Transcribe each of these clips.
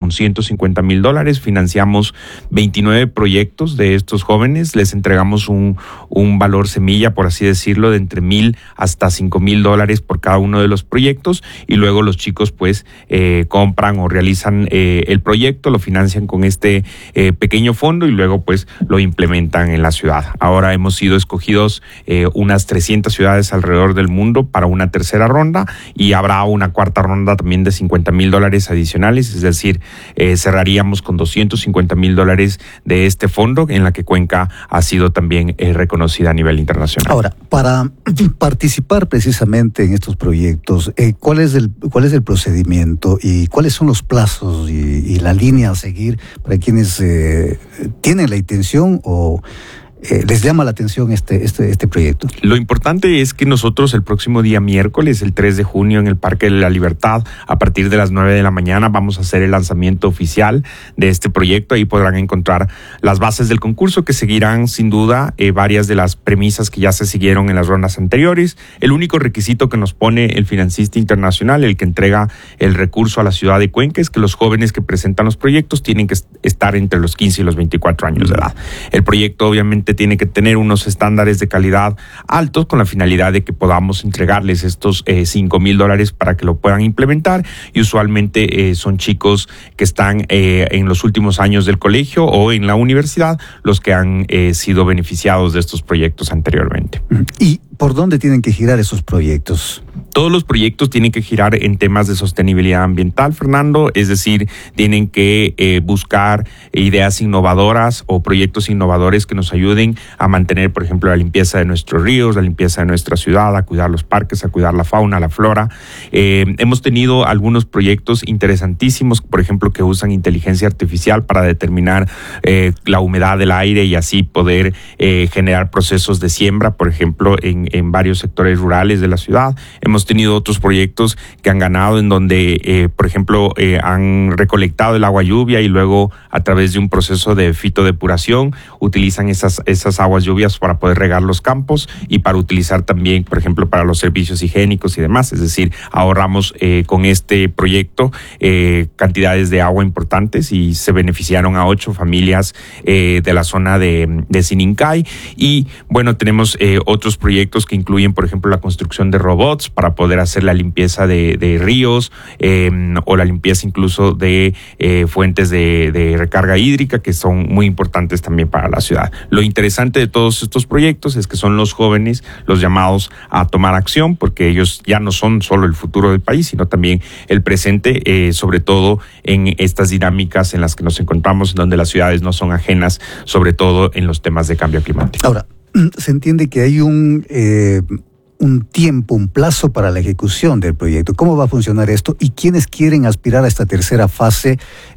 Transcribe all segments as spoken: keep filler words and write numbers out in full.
con ciento cincuenta mil dólares, financiamos veintinueve proyectos de estos jóvenes, les entregamos un, un valor semilla, por así decirlo, de entre mil hasta cinco mil dólares por cada uno de los proyectos, y luego los chicos pues eh, compran o realizan eh, el proyecto, lo financian con este eh, pequeño fondo y luego pues lo implementan en la ciudad. Ahora hemos sido escogidos eh, unas trescientas ciudades alrededor del mundo para una tercera ronda, y habrá una cuarta ronda también de cincuenta mil dólares adicionales, es decir, eh, cerraríamos con doscientos cincuenta mil dólares de este fondo, en la que Cuenca ha sido también eh, reconocida a nivel internacional. Ahora, para participar precisamente en estos proyectos, eh, ¿cuál es el cuál es el procedimiento y cuáles son los plazos y, y la línea a seguir para quienes eh, tienen la intención o Eh, les llama la atención este, este, este proyecto? Lo importante es que nosotros el próximo día miércoles, el tres de junio, en el Parque de la Libertad, a partir de las nueve de la mañana, vamos a hacer el lanzamiento oficial de este proyecto. Ahí podrán encontrar las bases del concurso, que seguirán sin duda eh, varias de las premisas que ya se siguieron en las rondas anteriores. El único requisito que nos pone el financista internacional, el que entrega el recurso a la ciudad de Cuenca, es que los jóvenes que presentan los proyectos tienen que estar entre los quince y los veinticuatro años de edad. El proyecto obviamente tiene que tener unos estándares de calidad altos, con la finalidad de que podamos entregarles estos eh, cinco mil dólares para que lo puedan implementar, y usualmente eh, son chicos que están eh, en los últimos años del colegio o en la universidad los que han eh, sido beneficiados de estos proyectos anteriormente. ¿Y por dónde tienen que girar esos proyectos? Todos los proyectos tienen que girar en temas de sostenibilidad ambiental, Fernando, es decir, tienen que eh, buscar ideas innovadoras o proyectos innovadores que nos ayuden a mantener, por ejemplo, la limpieza de nuestros ríos, la limpieza de nuestra ciudad, a cuidar los parques, a cuidar la fauna, la flora. Eh, hemos tenido algunos proyectos interesantísimos, por ejemplo, que usan inteligencia artificial para determinar eh, la humedad del aire y así poder eh, generar procesos de siembra, por ejemplo, en, en varios sectores rurales de la ciudad. Hemos tenido otros proyectos que han ganado en donde, eh, por ejemplo, eh, han recolectado el agua lluvia y luego a través de un proceso de fitodepuración utilizan esas, esas aguas lluvias para poder regar los campos y para utilizar también, por ejemplo, para los servicios higiénicos y demás. Es decir, ahorramos eh, con este proyecto eh, cantidades de agua importantes, y se beneficiaron a ocho familias eh, de la zona de, de Sinincay. Y bueno, tenemos eh, otros proyectos que incluyen, por ejemplo, la construcción de robots para poder hacer la limpieza de, de ríos eh, o la limpieza incluso de eh, fuentes de, de recarga hídrica, que son muy importantes también para la ciudad. Lo interesante de todos estos proyectos es que son los jóvenes los llamados a tomar acción, porque ellos ya no son solo el futuro del país, sino también el presente, eh, sobre todo en estas dinámicas en las que nos encontramos, donde las ciudades no son ajenas, sobre todo en los temas de cambio climático. Ahora, se entiende que hay un... Eh... un tiempo, un plazo para la ejecución del proyecto. ¿Cómo va a funcionar esto? ¿Y quiénes quieren aspirar a esta tercera fase?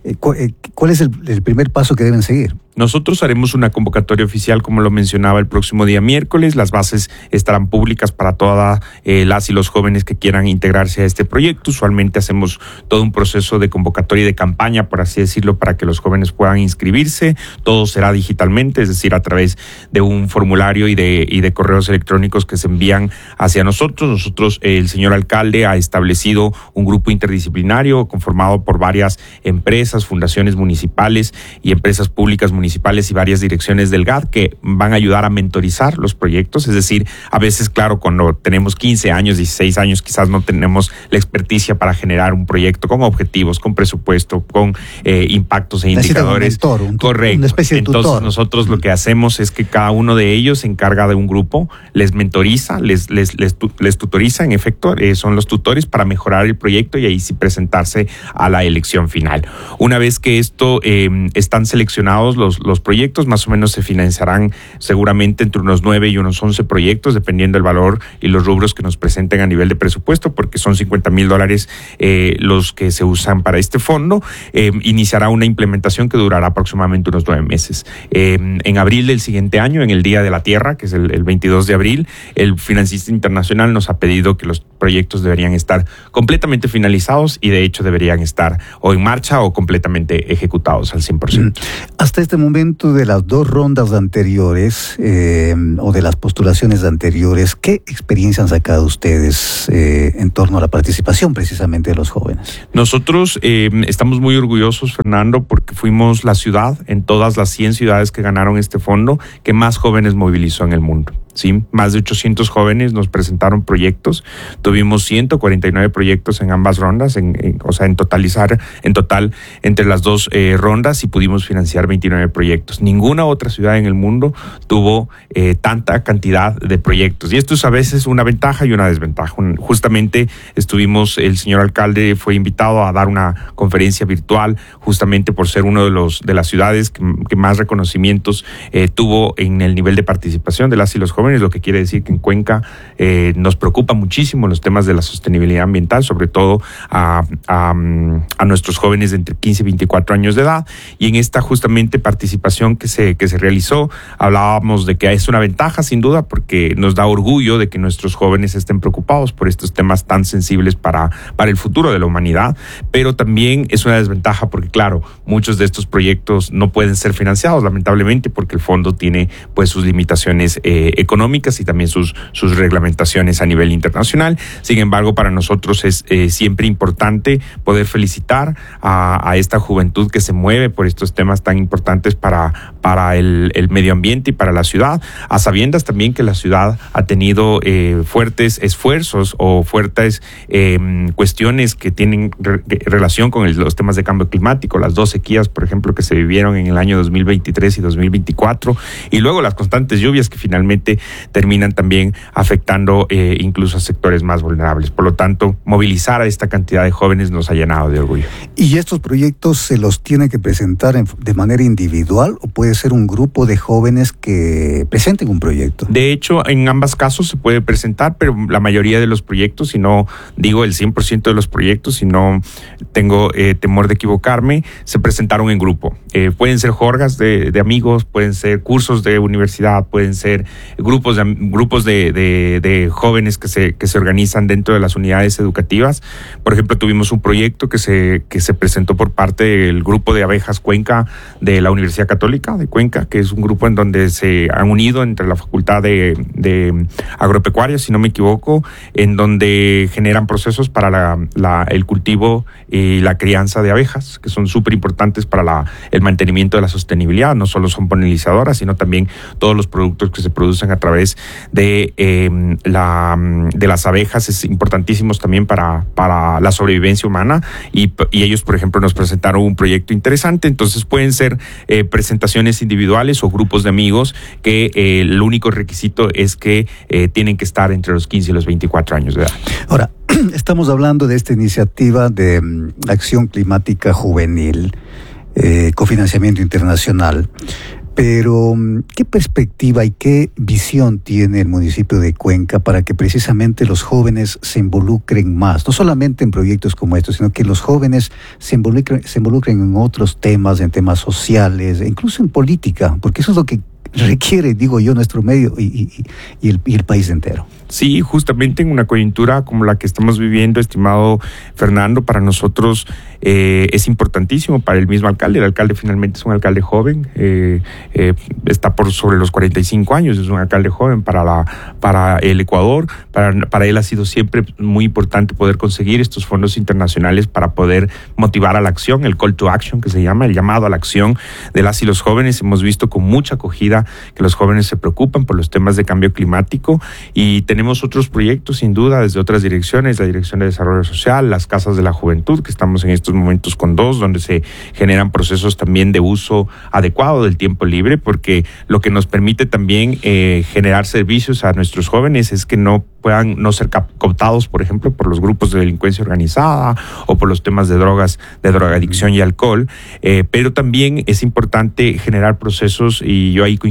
¿Cuál es el, el primer paso que deben seguir? Nosotros haremos una convocatoria oficial, como lo mencionaba, el próximo día miércoles. Las bases estarán públicas para todas eh, las y los jóvenes que quieran integrarse a este proyecto. Usualmente hacemos todo un proceso de convocatoria y de campaña, por así decirlo, para que los jóvenes puedan inscribirse. Todo será digitalmente, es decir, a través de un formulario y de, y de correos electrónicos que se envían hacia nosotros. Nosotros, eh, el señor alcalde ha establecido un grupo interdisciplinario conformado por varias empresas, fundaciones municipales y empresas públicas municipales municipales y varias direcciones del G A D que van a ayudar a mentorizar los proyectos. Es decir, a veces, claro, cuando tenemos quince años, dieciséis años, quizás no tenemos la experticia para generar un proyecto con objetivos, con presupuesto, con eh, impactos e indicadores. Un mentor, un, Correcto. Una especie de Entonces, tutor. nosotros lo que hacemos es que cada uno de ellos se encarga de un grupo, les mentoriza, les, les, les, les tutoriza, en efecto, eh, son los tutores para mejorar el proyecto y ahí sí presentarse a la elección final. Una vez que esto eh, están seleccionados los Los proyectos, más o menos se financiarán seguramente entre unos nueve y unos once proyectos, dependiendo del valor y los rubros que nos presenten a nivel de presupuesto, porque son cincuenta mil dólares eh, los que se usan para este fondo. Eh, iniciará una implementación que durará aproximadamente unos nueve meses. Eh, en abril del siguiente año, en el Día de la Tierra, que es el, el veintidós de abril, el financista internacional nos ha pedido que los proyectos deberían estar completamente finalizados y de hecho deberían estar o en marcha o completamente ejecutados al cien por ciento. Hasta este momento momento de las dos rondas anteriores eh, o de las postulaciones anteriores, ¿qué experiencia han sacado ustedes eh, en torno a la participación precisamente de los jóvenes? Nosotros eh, estamos muy orgullosos, Fernando, porque fuimos la ciudad en todas las cien ciudades que ganaron este fondo que más jóvenes movilizó en el mundo. Sí, más de ochocientos jóvenes nos presentaron proyectos. Tuvimos ciento cuarenta y nueve proyectos en ambas rondas, en, en, o sea, en totalizar, en total, entre las dos eh, rondas y pudimos financiar veintinueve proyectos. Ninguna otra ciudad en el mundo tuvo eh, tanta cantidad de proyectos. Y esto es a veces una ventaja y una desventaja. Un, justamente estuvimos, el señor alcalde fue invitado a dar una conferencia virtual, justamente por ser uno de los de las ciudades que, que más reconocimientos eh, tuvo en el nivel de participación de las y los jóvenes. Lo que quiere decir que en Cuenca eh, nos preocupa muchísimo los temas de la sostenibilidad ambiental, sobre todo a, a, a nuestros jóvenes de entre quince y veinticuatro años de edad. Y en esta justamente participación que se, que se realizó, hablábamos de que es una ventaja sin duda porque nos da orgullo de que nuestros jóvenes estén preocupados por estos temas tan sensibles para, para el futuro de la humanidad, pero también es una desventaja porque claro, muchos de estos proyectos no pueden ser financiados lamentablemente porque el fondo tiene pues sus limitaciones eh, económicas económicas y también sus, sus reglamentaciones a nivel internacional. Sin embargo, para nosotros es eh, siempre importante poder felicitar a, a esta juventud que se mueve por estos temas tan importantes para, para el, el medio ambiente y para la ciudad, a sabiendas también que la ciudad ha tenido eh, fuertes esfuerzos o fuertes eh, cuestiones que tienen re, relación con el, los temas de cambio climático, las dos sequías, por ejemplo, que se vivieron en el año dos mil veintitrés y dos mil veinticuatro, y luego las constantes lluvias que finalmente terminan también afectando eh, incluso a sectores más vulnerables. Por lo tanto, movilizar a esta cantidad de jóvenes nos ha llenado de orgullo. ¿Y estos proyectos se los tiene que presentar en, de manera individual o puede ser un grupo de jóvenes que presenten un proyecto? De hecho, en ambos casos se puede presentar, pero la mayoría de los proyectos, si no digo el cien por ciento de los proyectos, si no tengo eh, temor de equivocarme, se presentaron en grupo. Eh, pueden ser jorgas de, de amigos, pueden ser cursos de universidad, pueden ser grupos de, grupos de, de, de jóvenes que se, que se organizan dentro de las unidades educativas. Por ejemplo, tuvimos un proyecto que se, que se presentó por parte del grupo de abejas Cuenca de la Universidad Católica de Cuenca, que es un grupo en donde se han unido entre la Facultad de, de Agropecuaria, si no me equivoco, en donde generan procesos para la, la, el cultivo y la crianza de abejas, que son súper importantes para la, el mantenimiento de la sostenibilidad. No solo son polinizadoras, sino también todos los productos que se producen a través de, eh, la, de las abejas es importantísimos también para, para la sobrevivencia humana y, y ellos, por ejemplo, nos presentaron un proyecto interesante. Entonces pueden ser eh, presentaciones individuales o grupos de amigos que eh, el único requisito es que eh, tienen que estar entre los quince y los veinticuatro años de edad. Ahora, estamos hablando de esta iniciativa de um, Acción Climática Juvenil, eh, cofinanciamiento internacional. Pero, ¿qué perspectiva y qué visión tiene el municipio de Cuenca para que precisamente los jóvenes se involucren más? No solamente en proyectos como estos, sino que los jóvenes se involucren, se involucren en otros temas, en temas sociales, incluso en política, porque eso es lo que requiere, digo yo, nuestro medio y, y, y, el, y el país entero. Sí, justamente en una coyuntura como la que estamos viviendo, estimado Fernando, para nosotros eh, es importantísimo, para el mismo alcalde. El alcalde finalmente es un alcalde joven, eh, eh, está por sobre los cuarenta y cinco años, es un alcalde joven para, la, para el Ecuador. Para, para él ha sido siempre muy importante poder conseguir estos fondos internacionales para poder motivar a la acción, el call to action que se llama, el llamado a la acción de las y los jóvenes. Hemos visto con mucha acogida que los jóvenes se preocupan por los temas de cambio climático y tenemos otros proyectos sin duda desde otras direcciones, la Dirección de Desarrollo Social, las Casas de la Juventud, que estamos en estos momentos con dos, donde se generan procesos también de uso adecuado del tiempo libre, porque lo que nos permite también eh, generar servicios a nuestros jóvenes es que no puedan no ser cooptados, por ejemplo, por los grupos de delincuencia organizada o por los temas de drogas, de drogadicción y alcohol, eh, pero también es importante generar procesos, y yo ahí coincido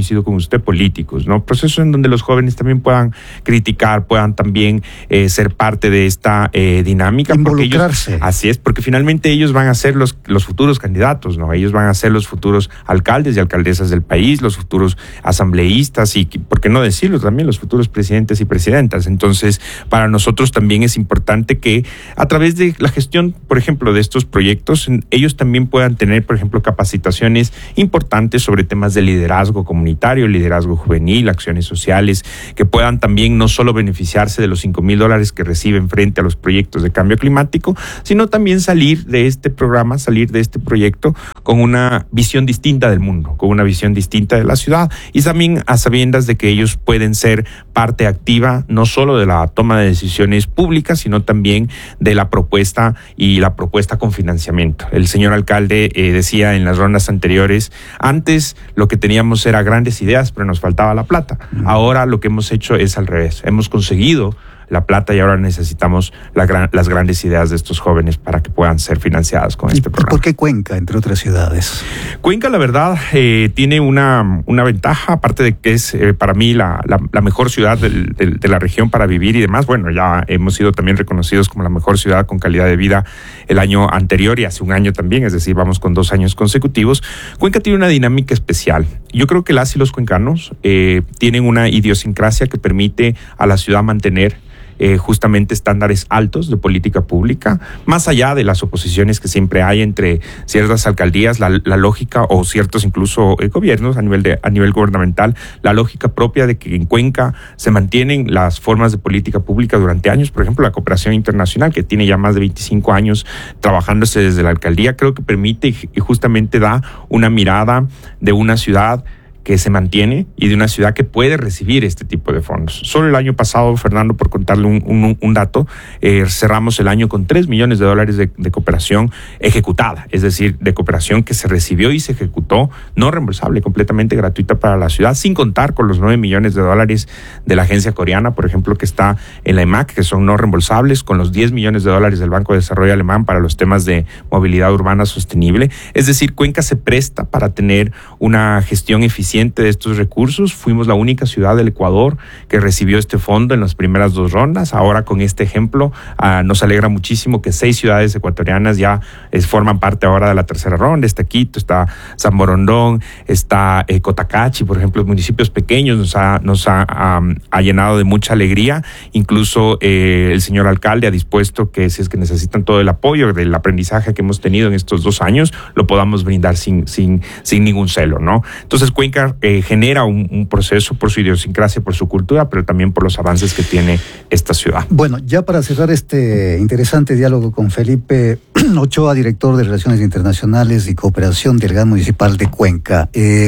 coincido con usted, políticos, ¿no? Procesos en donde los jóvenes también puedan criticar, puedan también eh, ser parte de esta eh, dinámica. Involucrarse. Porque ellos, así es, porque finalmente ellos van a ser los, los futuros candidatos, ¿no? Ellos van a ser los futuros alcaldes y alcaldesas del país, los futuros asambleístas y, ¿por qué no decirlo? También los futuros presidentes y presidentas. Entonces, para nosotros también es importante que a través de la gestión, por ejemplo, de estos proyectos, ellos también puedan tener, por ejemplo, capacitaciones importantes sobre temas de liderazgo comunitario, liderazgo juvenil, acciones sociales, que puedan también no solo beneficiarse de los cinco mil dólares que reciben frente a los proyectos de cambio climático, sino también salir de este programa, salir de este proyecto con una visión distinta del mundo, con una visión distinta de la ciudad y también a sabiendas de que ellos pueden ser parte activa no solo de la toma de decisiones públicas, sino también de la propuesta y la propuesta con financiamiento. El señor alcalde eh, decía en las rondas anteriores, antes lo que teníamos era grandes ideas, pero nos faltaba la plata. Uh-huh. Ahora lo que hemos hecho es al revés. Hemos conseguido la plata y ahora necesitamos la gran, las grandes ideas de estos jóvenes para que puedan ser financiadas con este programa. ¿Por qué Cuenca, entre otras ciudades? Cuenca, la verdad, eh, tiene una, una ventaja, aparte de que es eh, para mí la, la, la mejor ciudad del, del, de la región para vivir y demás. Bueno, ya hemos sido también reconocidos como la mejor ciudad con calidad de vida el año anterior y hace un año también, es decir, vamos con dos años consecutivos. Cuenca tiene una dinámica especial. Yo creo que las y los cuencanos eh, tienen una idiosincrasia que permite a la ciudad mantener Eh, justamente estándares altos de política pública, más allá de las oposiciones que siempre hay entre ciertas alcaldías, la, la lógica o ciertos incluso eh, gobiernos a nivel, de, a nivel gubernamental, la lógica propia de que en Cuenca se mantienen las formas de política pública durante años. Por ejemplo, la cooperación internacional, que tiene ya más de veinticinco años trabajándose desde la alcaldía, creo que permite y, y justamente da una mirada de una ciudad que se mantiene y de una ciudad que puede recibir este tipo de fondos. Solo el año pasado, Fernando, por contarle un, un, un dato, eh, cerramos el año con tres millones de dólares de, de cooperación ejecutada, es decir, de cooperación que se recibió y se ejecutó, no reembolsable, completamente gratuita para la ciudad, sin contar con los nueve millones de dólares de la agencia coreana, por ejemplo, que está en la E M A C, que son no reembolsables, con los diez millones de dólares del Banco de Desarrollo Alemán para los temas de movilidad urbana sostenible. Es decir, Cuenca se presta para tener una gestión eficiente de estos recursos. Fuimos la única ciudad del Ecuador que recibió este fondo en las primeras dos rondas. Ahora con este ejemplo uh, nos alegra muchísimo que seis ciudades ecuatorianas ya eh, forman parte ahora de la tercera ronda. Está Quito, está San Borondón, está eh, Cotacachi, por ejemplo, municipios pequeños, nos ha, nos ha, um, ha llenado de mucha alegría. Incluso eh, el señor alcalde ha dispuesto que si es que necesitan todo el apoyo del aprendizaje que hemos tenido en estos dos años, lo podamos brindar sin, sin, sin ningún celo, ¿no? Entonces Cuenca Eh, genera un, un proceso por su idiosincrasia, por su cultura, pero también por los avances que tiene esta ciudad. Bueno, ya para cerrar este interesante diálogo con Felipe Ochoa, director de Relaciones Internacionales y Cooperación del G A N Municipal de Cuenca, eh,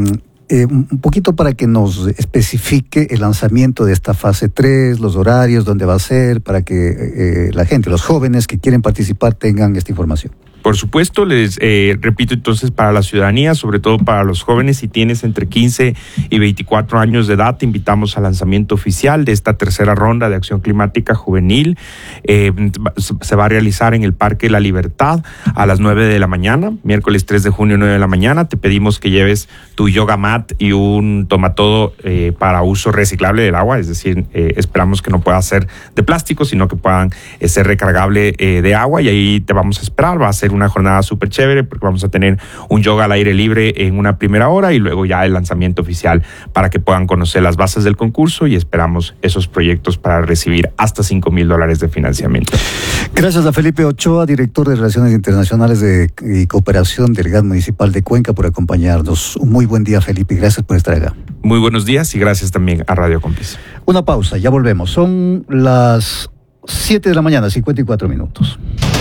eh, un poquito para que nos especifique el lanzamiento de esta fase tres, los horarios, dónde va a ser, para que eh, la gente, los jóvenes que quieren participar tengan esta información. Por supuesto, les eh, repito entonces para la ciudadanía, sobre todo para los jóvenes, si tienes entre quince y veinticuatro años de edad, te invitamos al lanzamiento oficial de esta tercera ronda de acción climática juvenil. Eh, se va a realizar en el Parque La Libertad a las nueve de la mañana, miércoles tres de junio, nueve de la mañana. Te pedimos que lleves tu yoga mat y un tomatodo eh, para uso reciclable del agua, es decir, eh, esperamos que no pueda ser de plástico, sino que puedan eh, ser recargable eh, de agua, y ahí te vamos a esperar. Va a ser una jornada súper chévere porque vamos a tener un yoga al aire libre en una primera hora y luego ya el lanzamiento oficial para que puedan conocer las bases del concurso, y esperamos esos proyectos para recibir hasta cinco mil dólares de financiamiento. Gracias a Felipe Ochoa, director de Relaciones Internacionales de, y Cooperación del G A N Municipal de Cuenca, por acompañarnos. Un muy buen día, Felipe, y gracias por estar acá. Muy buenos días y gracias también a Radio Cómplice. Una pausa, ya volvemos. Son las siete de la mañana, cincuenta y cuatro minutos.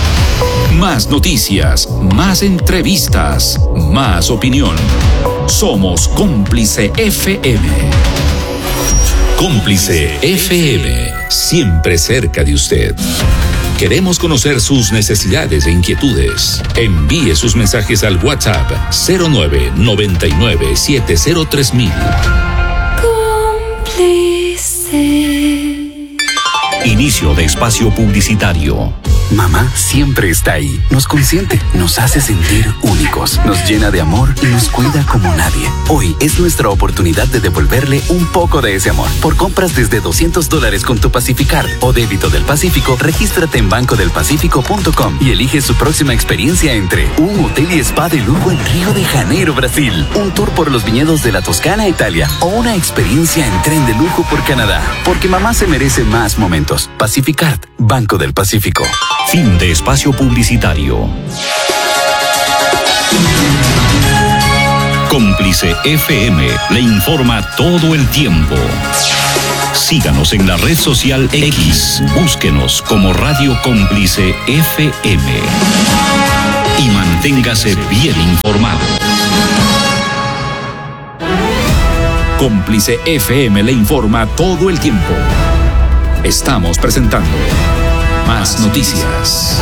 Más noticias, más entrevistas, más opinión. Somos Cómplice F M. Cómplice F M, siempre cerca de usted. Queremos conocer sus necesidades e inquietudes. Envíe sus mensajes al WhatsApp cero nueve noventa y nueve siete cero tres mil. Cómplice. Inicio de espacio publicitario. Mamá siempre está ahí, nos consiente, nos hace sentir únicos, nos llena de amor y nos cuida como nadie. Hoy es nuestra oportunidad de devolverle un poco de ese amor. Por compras desde doscientos dólares con tu Pacificard o débito del Pacífico, regístrate en banco del pacífico punto com y elige su próxima experiencia entre un hotel y spa de lujo en Río de Janeiro, Brasil, un tour por los viñedos de la Toscana, Italia, o una experiencia en tren de lujo por Canadá. Porque mamá se merece más momentos. Pacificard, Banco del Pacífico. Fin de espacio publicitario. Cómplice F M le informa todo el tiempo. Síganos en la red social X. Búsquenos como Radio Cómplice F M. Y manténgase bien informado. Cómplice F M le informa todo el tiempo. Estamos presentando Más Noticias.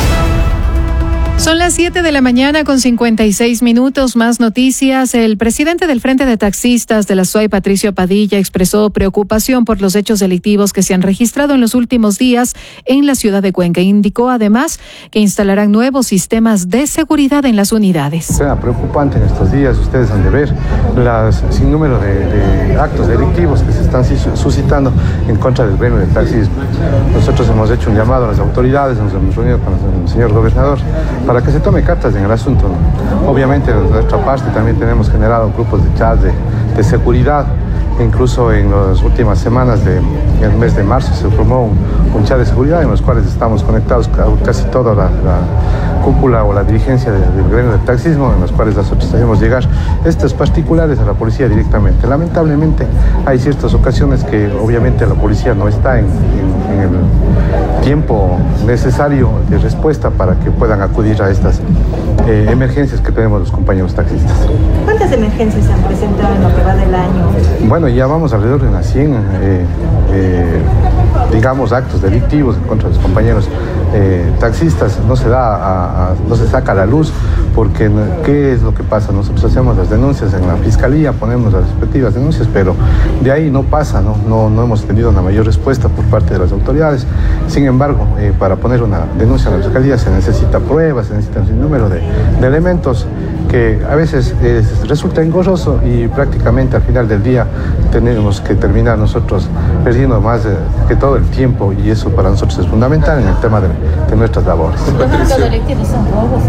Son las siete de la mañana con cincuenta y seis minutos. Más noticias. El presidente del Frente de Taxistas de la S U A Y, Patricio Padilla, expresó preocupación por los hechos delictivos que se han registrado en los últimos días en la ciudad de Cuenca. Indicó además que instalarán nuevos sistemas de seguridad en las unidades. Será preocupante en estos días, ustedes han de ver las sin número de, de actos delictivos que se están suscitando en contra del gremio del taxismo. Nosotros hemos hecho un llamado a las autoridades, nos hemos reunido con el señor gobernador para que se tome cartas en el asunto. Obviamente, de nuestra parte también tenemos generado grupos de chat de, de seguridad. Incluso en las últimas semanas del de, mes de marzo se formó un, un chat de seguridad en los cuales estamos conectados casi toda la, la cúpula o la dirigencia de, del gremio del taxismo, en los cuales nosotros hacemos llegar estos particulares a la policía directamente. Lamentablemente hay ciertas ocasiones que obviamente la policía no está en, en, en el tiempo necesario de respuesta para que puedan acudir a estas eh, emergencias que tenemos los compañeros taxistas. ¿Cuántas emergencias se han presentado en lo que va del año? Bueno, ya vamos alrededor de unas cien, eh, eh, digamos, actos delictivos contra los compañeros eh, taxistas. No se da, a, a, no se saca a la luz, porque ¿qué es lo que pasa? Nosotros hacemos las denuncias en la fiscalía, ponemos las respectivas denuncias, pero de ahí no pasa, no, no, no hemos tenido una mayor respuesta por parte de las autoridades. Sin embargo, eh, para poner una denuncia en la fiscalía se necesita pruebas, se necesita un número de, de elementos que a veces eh, resulta engorroso y prácticamente al final del día tenemos que terminar nosotros perdiendo más eh, que todo el tiempo, y eso para nosotros es fundamental en el tema de, de nuestras labores. ¿Los actos delictivos son robos?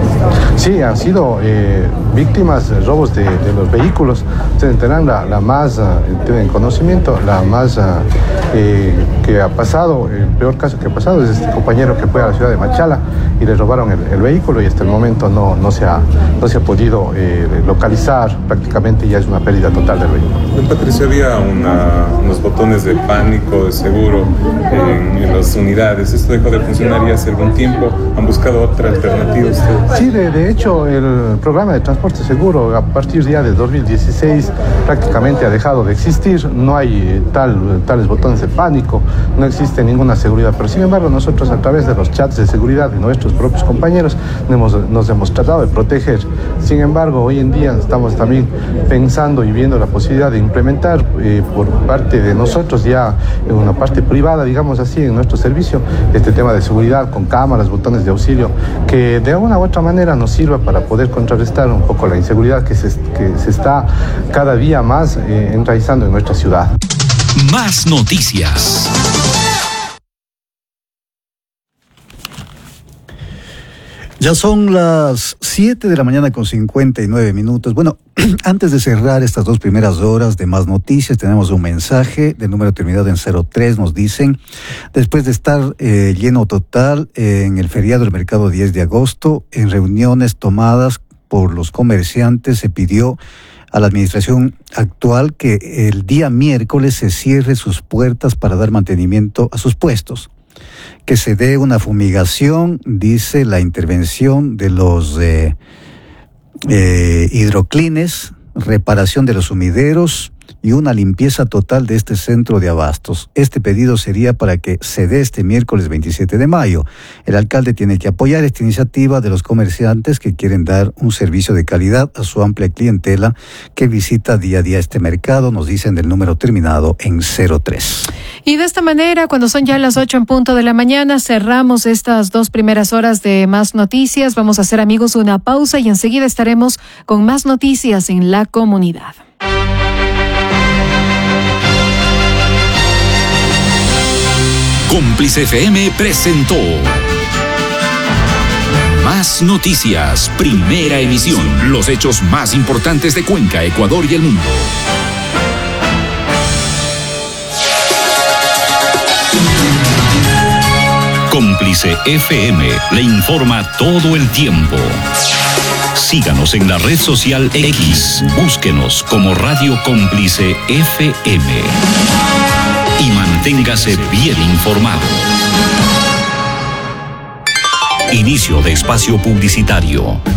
Sí, han sido eh, víctimas de robos de, de los vehículos. Ustedes tendrán la, la más, uh, tienen conocimiento, la más uh, eh, que ha pasado, el peor caso que ha pasado es este compañero que fue a la ciudad de Machala y le robaron el, el vehículo, y hasta el momento no, no, se, ha, no se ha podido eh, localizar, prácticamente ya es una pérdida total del vehículo. Don Patricio, había una, unos botones de pánico, de seguro en, en las unidades. ¿Esto dejó de funcionar ya hace algún tiempo? ¿Han buscado otra alternativa ustedes? Sí, de, de hecho el programa de transporte seguro a partir ya de dos mil dieciséis prácticamente ha dejado de existir. No hay tal, tales botones de pánico, no existe ninguna seguridad, pero sin embargo nosotros a través de los chats de seguridad de nuestros propios compañeros hemos, nos hemos tratado de proteger. Sin embargo, hoy en día estamos también pensando y viendo la posibilidad de implementar eh, por parte de nosotros ya en una parte privada, digamos así, en nuestro servicio, este tema de seguridad con cámaras, botones de auxilio, que de una u otra manera nos sirva para poder contrarrestar un poco la inseguridad que se, que se está cada día más eh, enraizando en nuestra ciudad. Más noticias. Ya son las siete de la mañana con cincuenta y nueve minutos. Bueno, antes de cerrar estas dos primeras horas de Más Noticias, tenemos un mensaje de número terminado en cero tres. Nos dicen, después de estar eh, lleno total eh, en el feriado del mercado diez de agosto, en reuniones tomadas por los comerciantes, se pidió a la administración actual que el día miércoles se cierre sus puertas para dar mantenimiento a sus puestos, que se dé una fumigación, dice, la intervención de los eh, eh, hidroclines, reparación de los sumideros, y una limpieza total de este centro de abastos. Este pedido sería para que se dé este miércoles veintisiete de mayo. El alcalde tiene que apoyar esta iniciativa de los comerciantes que quieren dar un servicio de calidad a su amplia clientela que visita día a día este mercado, nos dicen del número terminado en cero tres. Y de esta manera, cuando son ya las ocho en punto de la mañana, cerramos estas dos primeras horas de Más Noticias. Vamos a hacer, amigos, una pausa y enseguida estaremos con más noticias en la comunidad. Cómplice F M presentó Más Noticias, primera emisión. Los hechos más importantes de Cuenca, Ecuador y el mundo. Cómplice F M le informa todo el tiempo. Síganos en la red social X. Búsquenos como Radio Cómplice F M. Y manténgase bien informado. Inicio de espacio publicitario.